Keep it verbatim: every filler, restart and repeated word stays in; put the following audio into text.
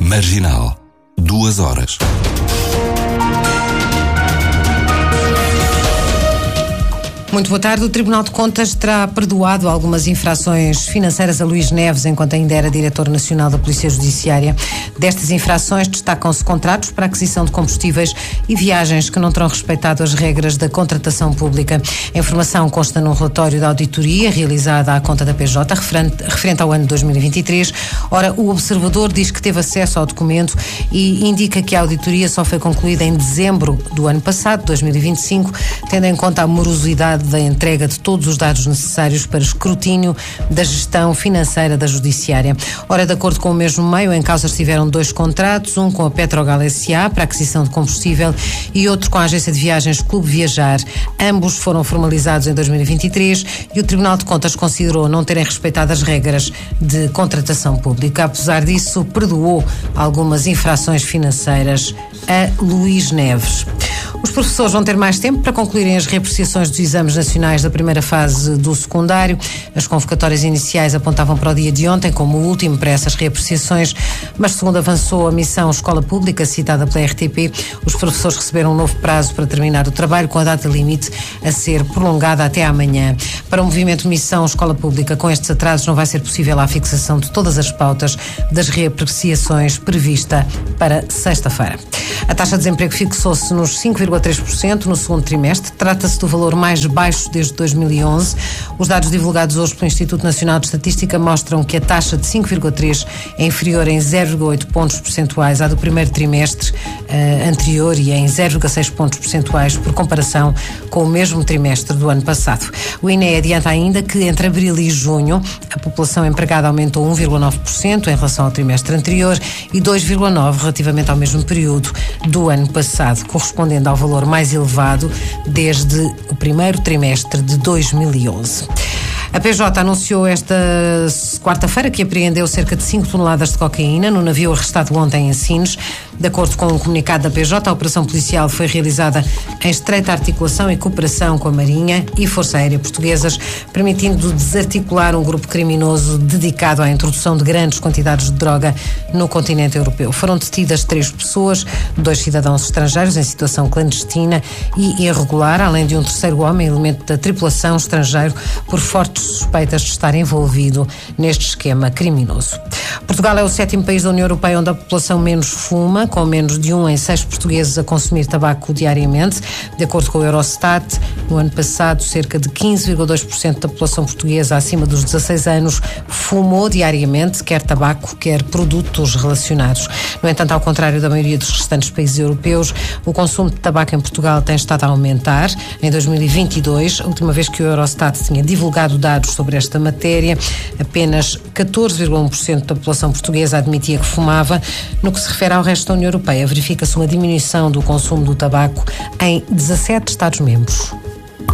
Marginal. Duas horas. Muito boa tarde. O Tribunal de Contas terá perdoado algumas infrações financeiras a Luís Neves, enquanto ainda era Diretor Nacional da Polícia Judiciária. Destas infrações destacam-se contratos para aquisição de combustíveis e viagens que não terão respeitado as regras da contratação pública. A informação consta num relatório da auditoria realizada à conta da P J, referente, referente ao ano dois mil e vinte e três. Ora, o observador diz que teve acesso ao documento e indica que a auditoria só foi concluída em dezembro do ano passado, dois mil e vinte e cinco, tendo em conta a morosidade da entrega de todos os dados necessários para escrutínio da gestão financeira da Judiciária. Ora, de acordo com o mesmo meio, em causa estiveram dois contratos, um com a Petrogal S A para aquisição de combustível e outro com a agência de viagens Clube Viajar. Ambos foram formalizados em dois mil e vinte e três e o Tribunal de Contas considerou não terem respeitado as regras de contratação pública. Apesar disso, perdoou algumas infrações financeiras a Luís Neves. Os professores vão ter mais tempo para concluírem as reapreciações dos exames nacionais da primeira fase do secundário. As convocatórias iniciais apontavam para o dia de ontem como o último para essas reapreciações, mas segundo avançou a missão Escola Pública, citada pela R T P, os professores receberam um novo prazo para terminar o trabalho, com a data limite a ser prolongada até amanhã. Para o movimento Missão Escola Pública, com estes atrasos não vai ser possível a fixação de todas as pautas das reapreciações prevista para sexta-feira. A taxa de desemprego fixou-se nos cinco vírgula três por cento no segundo trimestre. Trata-se do valor mais baixo desde dois mil e onze. Os dados divulgados hoje pelo Instituto Nacional de Estatística mostram que a taxa de cinco vírgula três por cento é inferior em zero vírgula oito pontos percentuais à do primeiro trimestre uh, anterior e em zero vírgula seis pontos percentuais por comparação com o mesmo trimestre do ano passado. O I N E adianta ainda que entre abril e junho a população empregada aumentou um vírgula nove por cento em relação ao trimestre anterior e dois vírgula nove por cento relativamente ao mesmo período do ano passado, correspondendo ao valor mais elevado desde o primeiro trimestre de dois mil e onze. A P J anunciou esta quarta-feira que apreendeu cerca de cinco toneladas de cocaína no navio arrestado ontem em Sines. De acordo com um comunicado da P J, a operação policial foi realizada em estreita articulação e cooperação com a Marinha e Força Aérea Portuguesas, permitindo desarticular um grupo criminoso dedicado à introdução de grandes quantidades de droga no continente europeu. Foram detidas três pessoas, dois cidadãos estrangeiros em situação clandestina e irregular, além de um terceiro homem, elemento da tripulação estrangeiro, por fortes suspeitas de estar envolvido neste esquema criminoso. Portugal é o sétimo país da União Europeia onde a população menos fuma, com menos de um em seis portugueses a consumir tabaco diariamente. De acordo com o Eurostat, no ano passado, cerca de quinze vírgula dois por cento da população portuguesa acima dos dezasseis anos fumou diariamente, quer tabaco, quer produtos relacionados. No entanto, ao contrário da maioria dos restantes países europeus, o consumo de tabaco em Portugal tem estado a aumentar. Em dois mil e vinte e dois, a última vez que o Eurostat tinha divulgado dados sobre esta matéria, apenas catorze vírgula um por cento da população portuguesa admitia que fumava. No que se refere ao resto da União Europeia, verifica-se uma diminuição do consumo do tabaco em dezassete Estados-membros.